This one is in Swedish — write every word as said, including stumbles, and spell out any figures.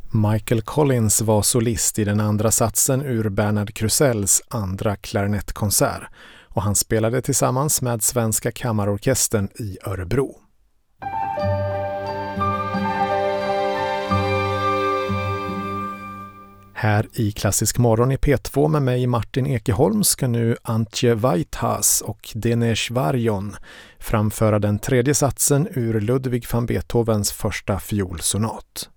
Michael Collins var solist i den andra satsen ur Bernard Crusells andra klarinettkonsert och han spelade tillsammans med Svenska kammarorkestern i Örebro. Här i Klassisk morgon i P två med mig Martin Ekeholm ska nu Antje Whitehas och Denesh Varjon framföra den tredje satsen ur Ludwig van Beethovens första fiolsonat.